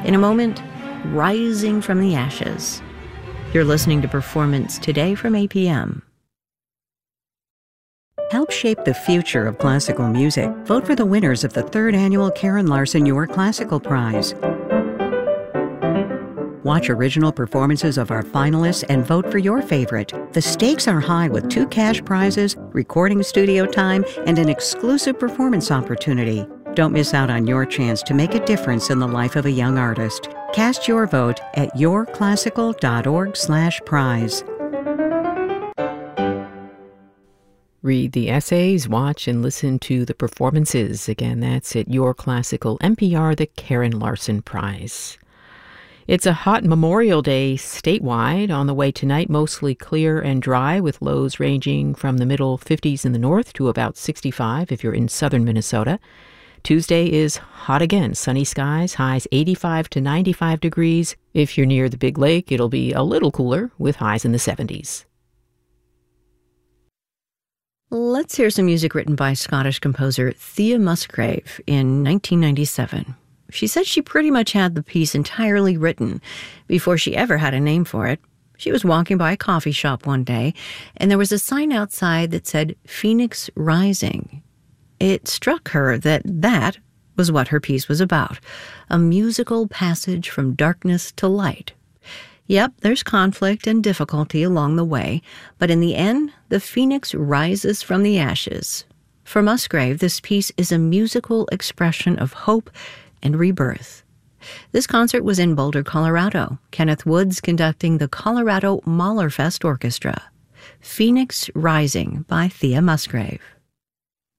In a moment, rising from the ashes. You're listening to Performance Today from APM. Help shape the future of classical music. Vote for the winners of the 3rd annual Karen Larson Your Classical Prize. Watch original performances of our finalists and vote for your favorite. The stakes are high with 2 cash prizes, recording studio time, and an exclusive performance opportunity. Don't miss out on your chance to make a difference in the life of a young artist. Cast your vote at yourclassical.org/prize. Read the essays, watch and listen to the performances. Again, that's at Your Classical NPR, the Karen Larson Prize. It's a hot Memorial Day statewide. On the way tonight, mostly clear and dry with lows ranging from the middle 50s in the north to about 65 if you're in southern Minnesota. Tuesday is hot again, sunny skies, highs 85 to 95 degrees. If you're near the Big Lake, it'll be a little cooler with highs in the 70s. Let's hear some music written by Scottish composer Thea Musgrave in 1997. She said she pretty much had the piece entirely written before she ever had a name for it. She was walking by a coffee shop one day, and there was a sign outside that said Phoenix Rising. It struck her that that was what her piece was about, a musical passage from darkness to light. Yep, there's conflict and difficulty along the way, but in the end, the phoenix rises from the ashes. For Musgrave, this piece is a musical expression of hope and rebirth. This concert was in Boulder, Colorado. Kenneth Woods conducting the Colorado Mahlerfest Orchestra. Phoenix Rising by Thea Musgrave.